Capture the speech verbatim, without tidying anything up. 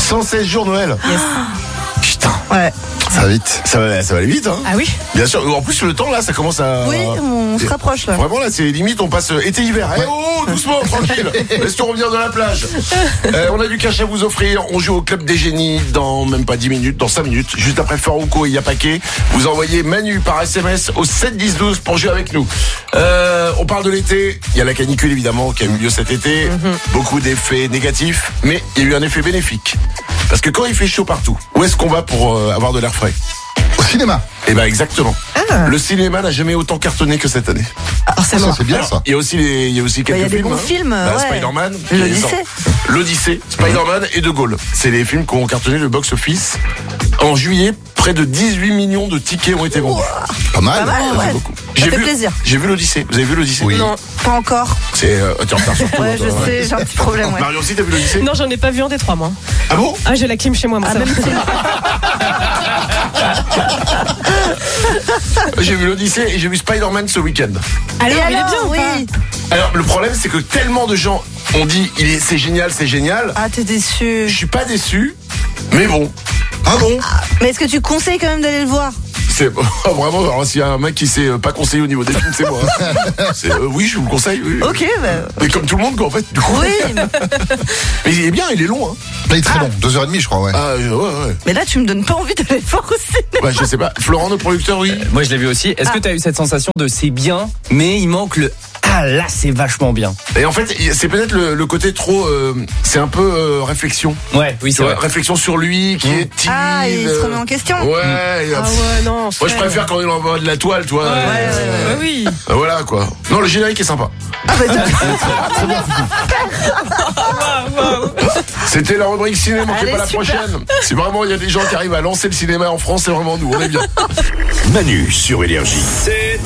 cent seize jours Noël. Yes. Putain. Ouais. Ça va vite. Ça va, ça va aller vite, hein. Ah oui. Bien sûr. En plus, le temps, là, ça commence à... Oui, on se rapproche, là. Vraiment, là, c'est limite, on passe été-hiver. Eh oh, doucement, tranquille. Laisse-toi revenir de la plage. Euh, on a du cash à vous offrir. On joue au Club des Génies dans même pas dix minutes, dans cinq minutes. Juste après Farouko et Yapake. Vous envoyez Manu par S M S au sept dix douze pour jouer avec nous. Euh, on parle de l'été. Il y a la canicule, évidemment, qui a eu lieu cet été. Mm-hmm. Beaucoup d'effets négatifs. Mais il y a eu un effet bénéfique. Parce que quand il fait chaud partout, où est-ce qu'on va pour euh, avoir de l'air frais? Au cinéma. Eh ben exactement. Ah. Le cinéma n'a jamais autant cartonné que cette année. Alors, c'est Ça, bon. c'est bien Alors, ça. Il y a aussi les, il y a aussi quelques Il y a des films. bons hein. films, Bah, ouais. Spider-Man, qui est L'Odyssée. sorti. L'Odyssée, Spider-Man et De Gaulle. C'est les films qui ont cartonné le box-office. En juillet, près de dix-huit millions de tickets ont été vendus. Pas mal. Pas mal, C'est ouais. beaucoup. Ça J'ai fait vu, plaisir. j'ai vu l'Odyssée. Vous avez vu l'Odyssée? Oui. Non, pas encore. C'est, euh, t'es en retard sur tout, Ouais, toi, je ouais. sais, j'ai un petit problème, ouais. Marion aussi, t'as vu l'Odyssée? Non, j'en ai pas vu un des trois, moi. Ah bon? Ah, j'ai la clim chez moi, moi. Ah, ça même va. film. J'ai vu l'Odyssée et j'ai vu Spider-Man ce week-end. Alors, Et il est alors, bien ou oui. pas? Alors, le problème, c'est que tellement de gens ont dit, il est, c'est génial, c'est génial. Ah, t'es déçu. Je suis pas déçu, mais bon. Ah bon? Mais est-ce que tu conseilles quand même d'aller le voir? C'est vraiment, alors s'il y a un mec qui sait euh, pas conseiller au niveau des films, c'est moi. C'est, euh, oui, je vous le conseille. Oui. Ok, bah. Mais comme tout le monde, quoi, en fait. Du coup. Oui, Mais il est bien, il est long, hein. Là, il est très long. Deux heures et demie, je crois, ouais. Ah, euh, ouais, ouais. mais là, tu me donnes pas envie d'aller le voir au cinéma. Bah, je sais pas. Florent, notre producteur, oui. Moi je l'ai vu aussi. Est-ce que tu as eu cette sensation de c'est bien, mais il manque le ah là c'est vachement bien. Et en fait, c'est peut-être le, le côté trop. Euh, c'est un peu euh, réflexion. Ouais, oui Tu c'est vois, vrai. réflexion sur lui, qui est timide. Ah, il se remet en question. Ouais. et, euh, Ah ouais, non. Moi, je c'est- préfère quand il envoie de la toile, toi. Ouais, Euh, ouais, ouais, ouais, oui. euh, Voilà, quoi. Non, le générique est sympa. Ah, bah, t'as- C'était la rubrique cinéma, manquez Allez, pas la super. prochaine. Si vraiment il y a des gens qui arrivent à lancer le cinéma en France, c'est vraiment nous, on est bien. Manu sur Énergie.